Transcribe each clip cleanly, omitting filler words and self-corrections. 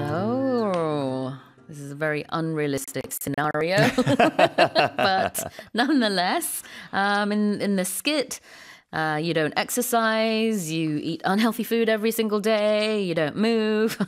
Oh, this is a very unrealistic scenario. But nonetheless, in the skit, you don't exercise, you eat unhealthy food every single day, you don't move.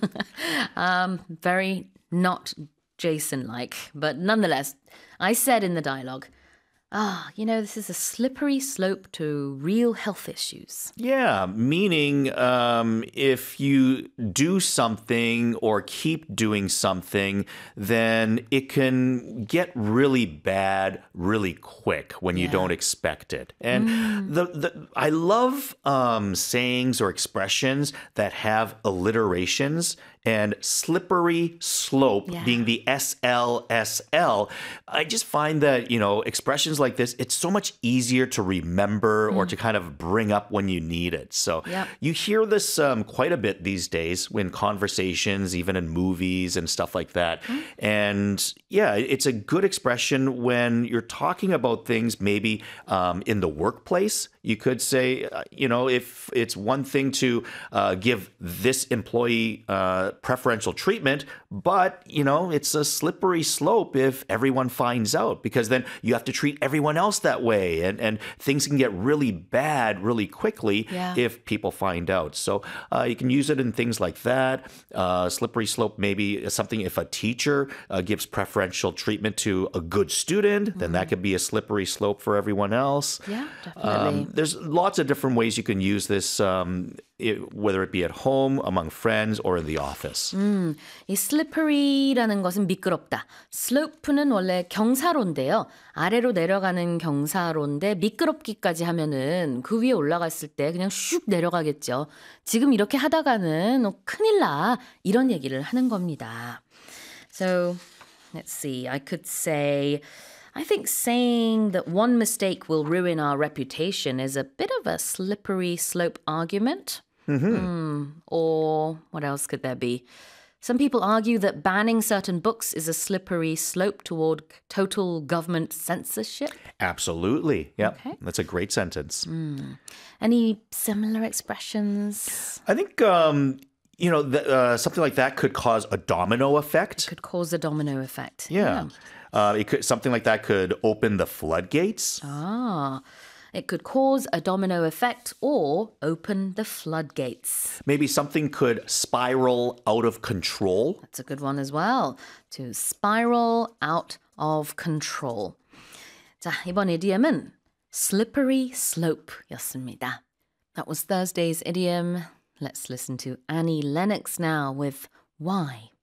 Very not Jason-like. But nonetheless, I said in the dialogue, this is a slippery slope to real health issues. Yeah, meaning if you do something or keep doing something, then it can get really bad really quick when you don't expect it. And I love sayings or expressions that have alliterations and slippery slope being the SLSL. I just find that, expressions like this, it's so much easier to remember or to kind of bring up when you need it. So you hear this quite a bit these days in conversations, even in movies and stuff like that. And yeah, it's a good expression when you're talking about things maybe in the workplace. You could say, if it's one thing to give this employee preferential treatment, but, it's a slippery slope if everyone finds out, because then you have to treat everyone else that way. And things can get really bad really quickly if people find out. So you can use it in things like that. Slippery slope maybe is something if a teacher gives preferential treatment to a good student, then that could be a slippery slope for everyone else. Yeah, definitely. There's lots of different ways you can use this, whether it be at home, among friends, or in the office. 이 slippery라는 것은 미끄럽다. slope는 원래 경사로인데요. 아래로 내려가는 경사로인데 미끄럽기까지 하면은 그 위에 올라갔을 때 그냥 슉 내려가겠죠. 지금 이렇게 하다가는 큰일 나. 이런 얘기를 하는 겁니다. So, let's see. I could say, I think saying that one mistake will ruin our reputation is a bit of a slippery slope argument. Or what else could there be? Some people argue that banning certain books is a slippery slope toward total government censorship. Absolutely. Yeah, Okay. That's a great sentence. Any similar expressions? I think, something like that could cause a domino effect. Could cause a domino effect. Yeah. Something like that could open the floodgates. It could cause a domino effect or open the floodgates. Maybe something could spiral out of control. That's a good one as well. To spiral out of control. 자, 이번 idiom은 slippery slope였습니다. That was Thursday's idiom. Let's listen to Annie Lennox now with Why.